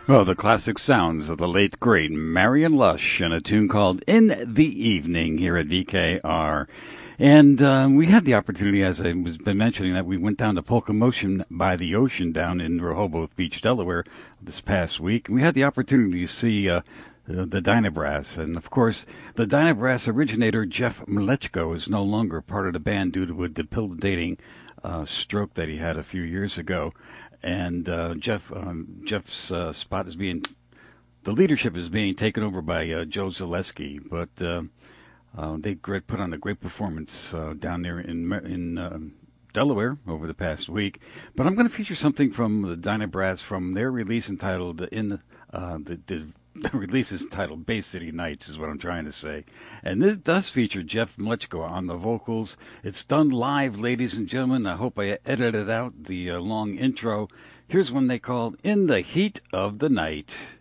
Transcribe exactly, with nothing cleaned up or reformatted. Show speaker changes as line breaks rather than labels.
Well, the classic sounds of the late great Marion Lush and a tune called In the Evening here at V K R. And um, we had the opportunity, as I was been mentioning, that we went down to Polka Motion by the ocean down in Rehoboth Beach, Delaware, this past week. And we had the opportunity to see uh, the, the Dynabrass. And, of course, the Dynabrass originator, Jeff Mleczko, is no longer part of the band due to a debilitating uh, stroke that he had a few years ago. And uh, Jeff um, Jeff's uh, spot is being, the leadership is being taken over by uh, Joe Zaleski, but uh, uh, they great, put on a great performance uh, down there in in uh, Delaware over the past week. But I'm going to feature something from the Dynabrass from their release entitled "In the, uh, the, the The release is titled Bay City Nights, is what I'm trying to say. And this does feature Jeff Mleczko on the vocals. It's done live, ladies and gentlemen. I hope I edited out the uh, long intro. Here's one they called In the Heat of the Night.